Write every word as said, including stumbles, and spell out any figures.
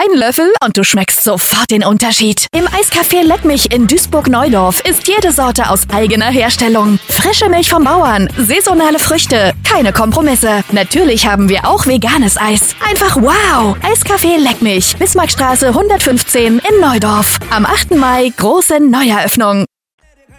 einen Löffel und du schmeckst sofort den Unterschied. Im Eiscafé Leck mich in Duisburg-Neudorf ist jede Sorte aus eigener Herstellung. Frische Milch vom Bauern, saisonale Früchte, keine Kompromisse. Natürlich haben wir auch veganes Eis. Einfach wow! Eiscafé Leck mich, Bismarckstraße hundertfünfzehn in Neudorf. Am achten Mai große Neueröffnung.